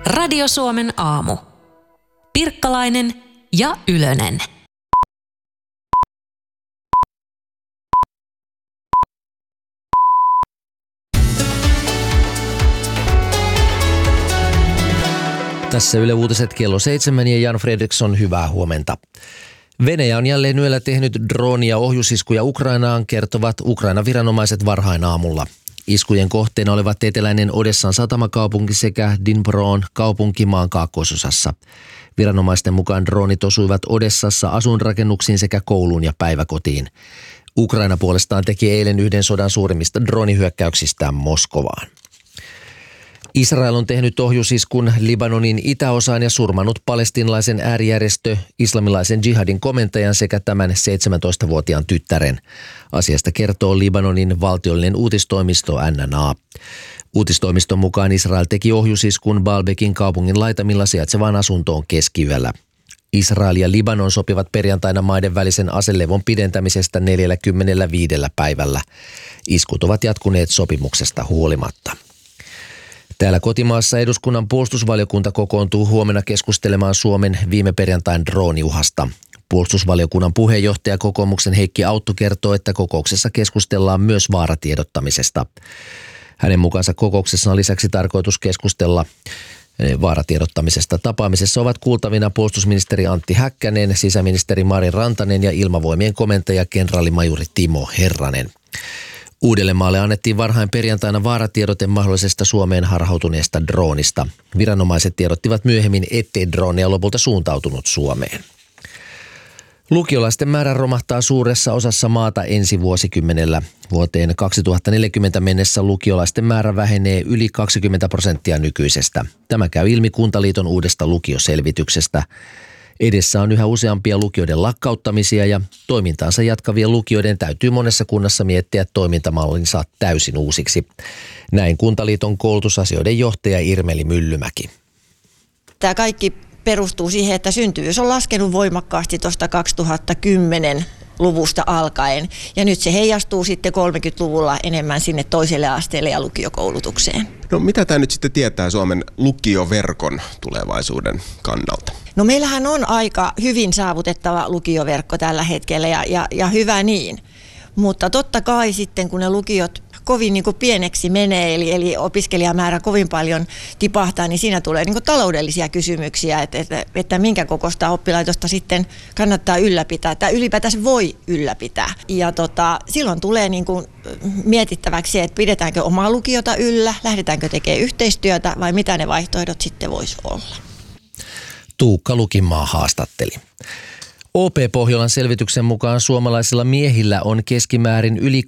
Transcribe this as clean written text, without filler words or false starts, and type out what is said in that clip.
Radio Suomen aamu. Pirkkalainen ja Ylönen. Tässä Yle Uutiset kello 7 ja Jan Fredriksson, hyvää huomenta. Venäjä on jälleen yöllä tehnyt drooni- ja ohjusiskuja Ukrainaan, kertovat Ukrainan viranomaiset varhain aamulla. Iskujen kohteena olivat eteläinen Odessan satamakaupunki sekä Dnipron kaupunki maan kaakkoisosassa. Viranomaisten mukaan droonit osuivat Odessassa asuinrakennuksiin sekä kouluun ja päiväkotiin. Ukraina puolestaan teki eilen yhden sodan suurimmista droonihyökkäyksistään Moskovaan. Israel on tehnyt ohjusiskun Libanonin itäosaan ja surmannut palestiinalaisen äärijärjestö islamilaisen jihadin komentajan sekä tämän 17-vuotiaan tyttären. Asiasta kertoo Libanonin valtiollinen uutistoimisto NNA. Uutistoimiston mukaan Israel teki ohjusiskun Baalbekin kaupungin laitamilla sijaitsevaan asuntoon keskiyöllä. Israel ja Libanon sopivat perjantaina maiden välisen aselevon pidentämisestä 45 päivällä. Iskut ovat jatkuneet sopimuksesta huolimatta. Täällä kotimaassa eduskunnan puolustusvaliokunta kokoontuu huomenna keskustelemaan Suomen viime perjantain drooniuhasta. Puolustusvaliokunnan puheenjohtaja kokoomuksen Heikki Autto kertoo, että kokouksessa keskustellaan myös vaaratiedottamisesta. Hänen mukaansa kokouksessa on lisäksi tarkoitus keskustella vaaratiedottamisesta. Tapaamisessa ovat kuultavina puolustusministeri Antti Häkkänen, sisäministeri Mari Rantanen ja ilmavoimien komentaja kenraalimajuri Timo Herranen. Uudellemaalle annettiin varhain perjantaina vaaratiedote mahdollisesta Suomeen harhautuneesta droonista. Viranomaiset tiedottivat myöhemmin, ettei droneja lopulta suuntautunut Suomeen. Lukiolaisten määrä romahtaa suuressa osassa maata ensi vuosikymmenellä. Vuoteen 2040 mennessä lukiolaisten määrä vähenee yli 20% nykyisestä. Tämä käy ilmi Kuntaliiton uudesta lukioselvityksestä. Edessä on yhä useampia lukioiden lakkauttamisia ja toimintaansa jatkavien lukioiden täytyy monessa kunnassa miettiä toimintamallinsa täysin uusiksi. Näin Kuntaliiton koulutusasioiden johtaja Irmeli Myllymäki. Tämä kaikki perustuu siihen, että syntyvyys on laskenut voimakkaasti tuosta 2010-luvusta alkaen. Ja nyt se heijastuu sitten 30-luvulla enemmän sinne toiselle asteelle ja lukiokoulutukseen. No mitä tämä nyt sitten tietää Suomen lukioverkon tulevaisuuden kannalta? No meillähän on aika hyvin saavutettava lukioverkko tällä hetkellä ja hyvä niin. Mutta totta kai sitten kun ne lukiot kovin niin kuin pieneksi menee, eli opiskelijamäärä kovin paljon tipahtaa, niin siinä tulee niin kuin taloudellisia kysymyksiä, että minkä kokoista oppilaitosta sitten kannattaa ylläpitää, tai ylipäätään voi ylläpitää. Ja silloin tulee niin kuin mietittäväksi, että pidetäänkö omaa lukiota yllä, lähdetäänkö tekemään yhteistyötä vai mitä ne vaihtoehdot sitten voisi olla. Tuukka Lukinmaa haastatteli. OP Pohjolan selvityksen mukaan suomalaisilla miehillä on keskimäärin yli